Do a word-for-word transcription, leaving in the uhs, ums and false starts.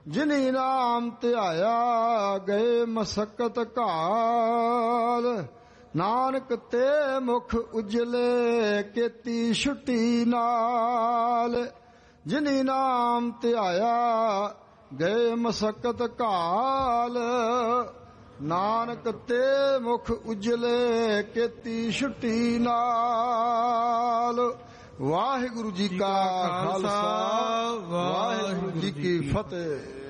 ਜਿਨੀ ਨਾਮ ਧਿਆਇਆ ਗਏ ਮਸਕਤ ਘਾਲ। ਨਾਨਕ ਤੇ ਮੁਖ ਉਜਲੇ ਕੀਤੀ ਛੁੱਟੀ ਨਾਲ। ਜਿਨੀ ਨਾਮ ਧਿਆਇਆ ਗਏ ਮਸਕਤ ਘਾਲ। ਨਾਨਕ ਤੇ ਮੁਖ ਉਜਲੇ ਕੀਤੀ ਛੁੱਟੀ ਨਾਲ। ਵਾਹਿਗੁਰੂ ਜੀ ਕਾ ਖਾਲਸਾ ਵਾਹਿਗੁਰੂ ਜੀ ਕੀ ਫਤਿਹ।